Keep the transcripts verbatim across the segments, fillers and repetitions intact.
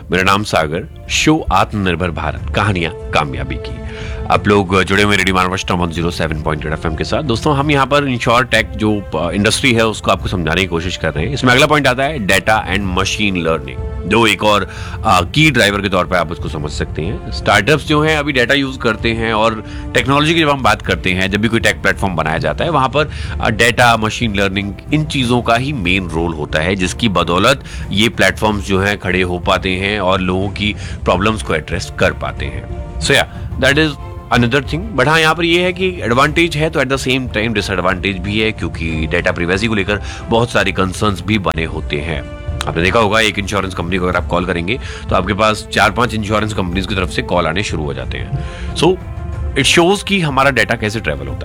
मेरा नाम सागर, शो आत्मनिर्भर भारत, कहानियां कामयाबी की। आप लोग जुड़े हुए radio मार्वस्टम one zero seven point eight FM के साथ। दोस्तों, हम यहाँ पर इंश्योर टेक जो इंडस्ट्री है उसको आपको समझाने की कोशिश कर रहे हैं। इसमें अगला पॉइंट आता है डेटा एंड मशीन लर्निंग, जो एक और की ड्राइवर के तौर पे आप उसको समझ सकते हैं। स्टार्टअप्स जो हैं अभी डेटा यूज करते हैं, और टेक्नोलॉजी की जब हम बात करते हैं, जब भी कोई टेक प्लेटफॉर्म बनाया जाता है, वहां पर डेटा, मशीन लर्निंग, इन चीजों का ही मेन रोल होता है, जिसकी बदौलत ये प्लेटफॉर्म्स जो हैं खड़े हो पाते हैं और लोगों की प्रॉब्लम्स को एड्रेस कर पाते हैं। सो या that is another thing. But हाँ, यहाँ पर ये है कि एडवांटेज है तो at the same time disadvantage भी है, क्योंकि डेटा प्रिवेसी को लेकर बहुत सारी कंसर्न्स भी बने होते हैं। आपने देखा होगा, एक इंश्योरेंस कंपनी को अगर आप कॉल करेंगे तो आपके पास चार पांच इंश्योरेंस कंपनीज की तरफ से कॉल आने शुरू हो जाते हैं। सो इट शोज कि हमारा डेटा कैसे ट्रेवल होता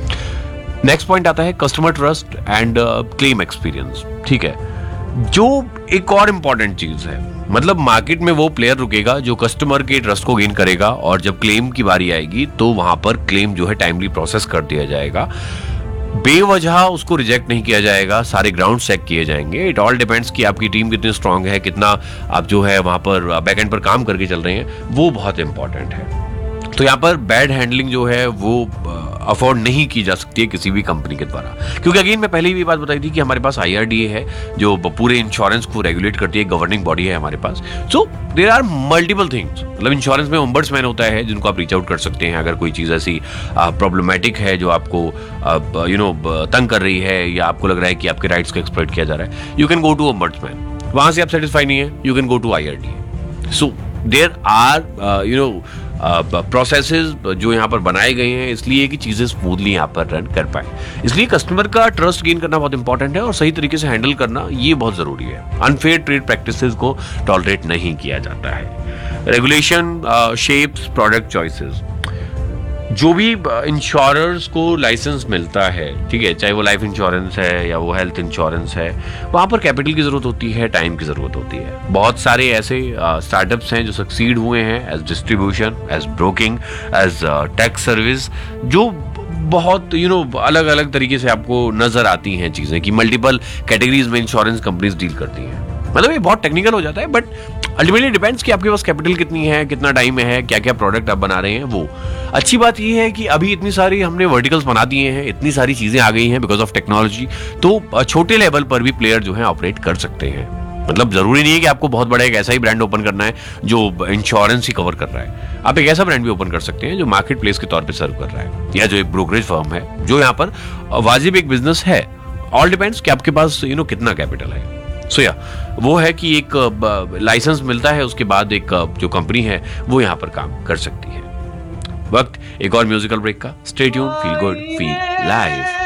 है। नेक्स्ट पॉइंट आता है customer trust and claim experience. ठीक है, जो एक और इम्पॉर्टेंट चीज है, मतलब मार्केट में वो प्लेयर रुकेगा जो कस्टमर के ट्रस्ट को गेन करेगा, और जब क्लेम की बारी आएगी तो वहां पर क्लेम जो है टाइमली प्रोसेस कर दिया जाएगा, बेवजह उसको रिजेक्ट नहीं किया जाएगा, सारे ग्राउंड चेक किए जाएंगे। इट ऑल डिपेंड्स कि आपकी टीम कितनी स्ट्रांग है, कितना आप जो है वहां पर बैकएंड पर काम करके चल रहे हैं, वो बहुत इंपॉर्टेंट है। तो यहाँ पर बैड हैंडलिंग जो है वो अफोर्ड नहीं की जा सकती है किसी भी कंपनी के द्वारा, क्योंकि अगेन मैं पहले भी बात बताई थी कि हमारे पास आईआरडीए है जो पूरे इंश्योरेंस को रेगुलेट करती है, गवर्निंग बॉडी है हमारे पास। So there are multiple things, मतलब इंश्योरेंस में ओम्बड्समैन होता है जिनको आप रीच आउट कर सकते हैं अगर कोई चीज़ ऐसी प्रॉब्लमेटिक है जो आपको यू नो तंग कर रही है, या आपको लग रहा है कि आपके राइट्स को एक्सप्लॉइट किया जा रहा है। You can go to ombudsman. वहां से आप सेटिस्फाई नहीं है, you can go to IRDA. So there are you know processes जो यहाँ पर बनाए गए हैं, इसलिए कि चीजें स्मूथली यहाँ पर रन कर पाए। इसलिए कस्टमर का ट्रस्ट गेन करना बहुत इंपॉर्टेंट है, और सही तरीके से हैंडल करना ये बहुत जरूरी है। अनफेयर ट्रेड प्रैक्टिसेस को टॉलरेट नहीं किया जाता है। Regulation shapes product choices. जो भी इंश्योरर्स को लाइसेंस मिलता है, ठीक है, चाहे वो लाइफ इंश्योरेंस है या वो हेल्थ इंश्योरेंस है, वहाँ पर कैपिटल की ज़रूरत होती है, टाइम की ज़रूरत होती है। बहुत सारे ऐसे स्टार्टअप्स हैं जो सक्सीड हुए हैं as distribution, as broking, as tax service, जो बहुत यू नो अलग अलग तरीके से आपको नज़र आती हैं चीज़ें कि मल्टीपल कैटेगरीज में इंश्योरेंस कंपनीज डील करती हैं। मतलब ये बहुत टेक्निकल हो जाता है, बट अल्टीमेटली डिपेंड्स कि आपके पास कैपिटल कितनी है, कितना टाइम है, क्या क्या प्रोडक्ट आप बना रहे हैं। वो अच्छी बात ये है कि अभी इतनी सारी हमने वर्टिकल्स बना दिए हैं, इतनी सारी चीजें आ गई हैं बिकॉज ऑफ टेक्नोलॉजी, तो छोटे लेवल पर भी प्लेयर जो है ऑपरेट कर सकते हैं। मतलब जरूरी नहीं है कि आपको बहुत बड़ा एक ऐसा ही ब्रांड ओपन करना है जो इंश्योरेंस ही कवर कर रहा है। आप एक ऐसा ब्रांड भी ओपन कर सकते हैं जो मार्केट प्लेस के तौर पर सर्व कर रहा है, या जो एक ब्रोकरेज फर्म है जो यहाँ पर वाजिब एक बिजनेस है। ऑल डिपेंड्स कि आपके पास यू नो कितना कैपिटल है। सो या वो है कि एक लाइसेंस मिलता है, उसके बाद एक जो कंपनी है वो यहाँ पर काम कर सकती है। वक्त एक और म्यूजिकल ब्रेक का। Stay tuned, feel good, feel live.